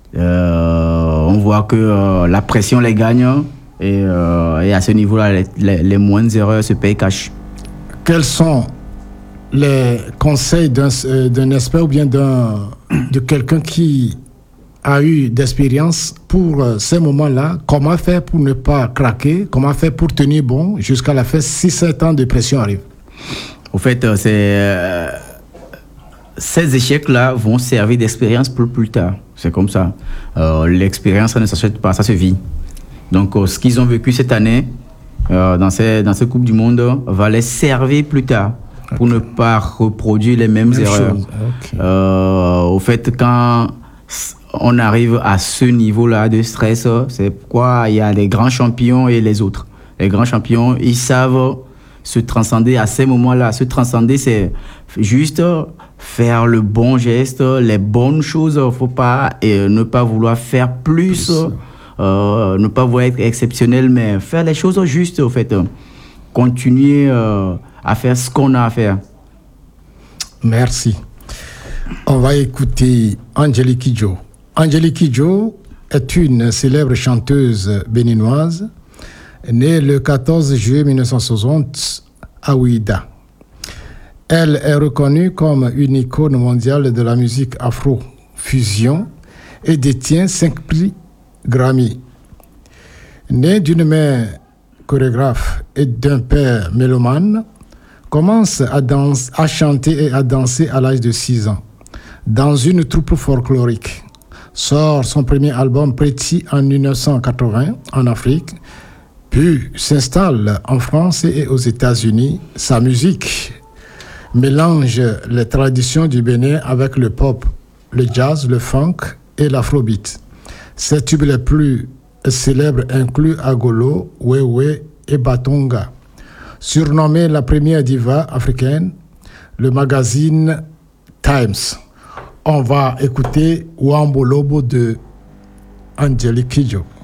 On voit que la pression les gagne et à ce niveau-là, les moindres erreurs se payent cash. Quels sont les conseils d'un expert ou bien de quelqu'un qui a eu d'expérience pour ces moments-là? Comment faire pour ne pas craquer? Comment faire pour tenir bon jusqu'à la fin si 7 ans de pression arrive? Au fait, ces échecs-là vont servir d'expérience pour plus tard. C'est comme ça. L'expérience, ça ne s'achète pas, ça se vit. Donc, ce qu'ils ont vécu cette année dans cette Coupe du Monde va les servir plus tard pour ne pas reproduire les mêmes erreurs. Okay. Au fait, quand on arrive à ce niveau-là de stress, c'est pourquoi il y a les grands champions et les autres. Les grands champions, ils savent se transcender à ces moments-là. Se transcender, c'est juste faire le bon geste, les bonnes choses. Il ne faut pas ne pas vouloir faire plus. Ne pas vouloir être exceptionnel, mais faire les choses justes, au fait. Continuer à faire ce qu'on a à faire. Merci. On va écouter Angélique Kidjo. Angélique Kidjo est une célèbre chanteuse béninoise, née le 14 juillet 1960 à Ouidah. Elle est reconnue comme une icône mondiale de la musique afro-fusion et détient 5 prix Grammy. Née d'une mère chorégraphe et d'un père mélomane, commence à chanter et à danser à l'âge de 6 ans dans une troupe folklorique. Sort son premier album Pretty en 1980 en Afrique, puis s'installe en France et aux États-Unis. Sa musique mélange les traditions du Bénin avec le pop, le jazz, le funk et l'afrobeat. Ses tubes les plus célèbres incluent Agolo, Wewe et Batonga. Surnommée la première diva africaine, le magazine Times. On va écouter Wambo Lobo de Angélique Kidjo.